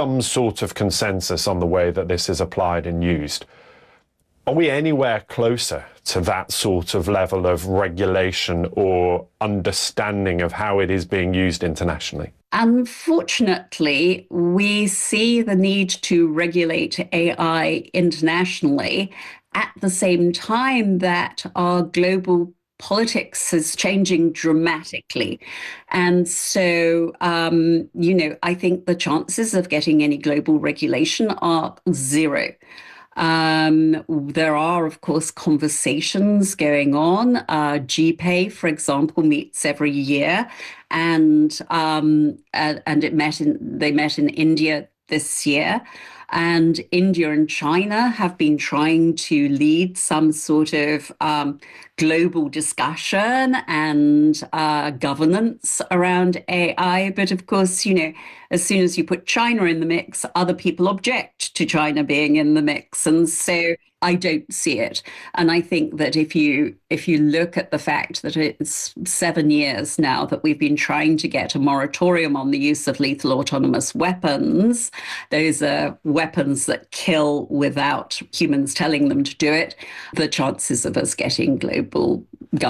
some sort of consensus on the way that this is applied and used. Are we anywhere closer to that sort of level of regulation or understanding of how it is being used internationally? Unfortunately, we see the need to regulate AI internationally at the same time that our global politics is changing dramatically. And so, I think the chances of getting any global regulation are zero. There are, of course, conversations going on. GPay, for example, meets every year, and they met in India this year. And India and China have been trying to lead some sort of global discussion and governance around AI. But of course, as soon as you put China in the mix, other people object to China being in the mix. And so I don't see it. And I think that if you look at the fact that it's 7 years now that we've been trying to get a moratorium on the use of lethal autonomous weapons, those are weapons that kill without humans telling them to do it, the chances of us getting global